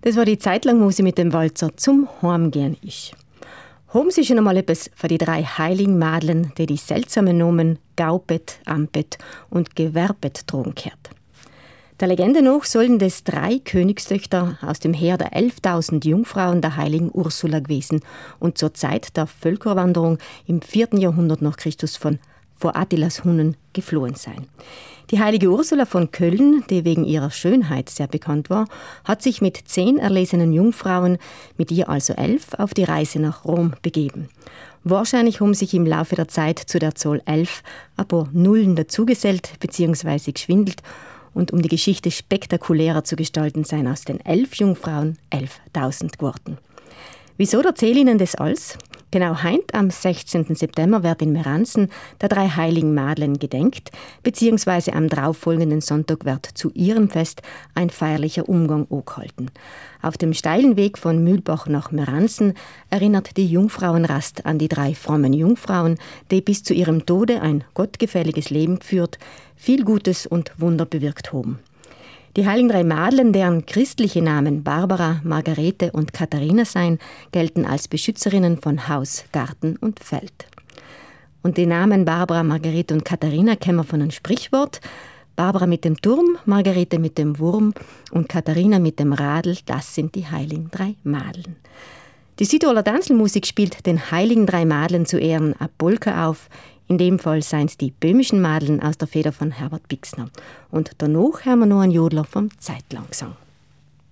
Das war die Zeit lang Musik mit dem Walzer «Zum Heimgehen ich». Heim ist schon einmal etwas für die 3 heiligen Madeln, die seltsamen Nomen Gaupet, Ampet und Gewerbet trugen gehört. Der Legende nach sollen das 3 Königstöchter aus dem Heer der 11.000 Jungfrauen der heiligen Ursula gewesen und zur Zeit der Völkerwanderung im 4. Jahrhundert nach Christus vor Attilas Hunnen geflohen sein. Die heilige Ursula von Köln, die wegen ihrer Schönheit sehr bekannt war, hat sich mit 10 erlesenen Jungfrauen, mit ihr also 11, auf die Reise nach Rom begeben. Wahrscheinlich haben sich im Laufe der Zeit zu der Zahl 11 ein paar Nullen dazugesellt bzw. geschwindelt und um die Geschichte spektakulärer zu gestalten, seien aus den 11 Jungfrauen 11.000 geworden. Wieso erzähle ich Ihnen das alles? Genau heute, am 16. September, wird in Meransen der 3 heiligen Madeln gedenkt, beziehungsweise am darauffolgenden Sonntag wird zu ihrem Fest ein feierlicher Umgang angehalten. Auf dem steilen Weg von Mühlbach nach Meransen erinnert die Jungfrauenrast an die 3 frommen Jungfrauen, die bis zu ihrem Tode ein gottgefälliges Leben geführt, viel Gutes und Wunder bewirkt haben. Die heiligen 3 Madeln, deren christliche Namen Barbara, Margarete und Katharina seien, gelten als Beschützerinnen von Haus, Garten und Feld. Und die Namen Barbara, Margarete und Katharina kennen von einem Sprichwort. Barbara mit dem Turm, Margarete mit dem Wurm und Katharina mit dem Radl, das sind die heiligen 3 Madeln. Die Südtiroler Tanzelmusik spielt den heiligen 3 Madeln zu Ehren eine Polka auf. In dem Fall seien es die böhmischen Madeln aus der Feder von Herbert Bixner. Und danach hören wir noch einen Jodler vom Zeitlangsang.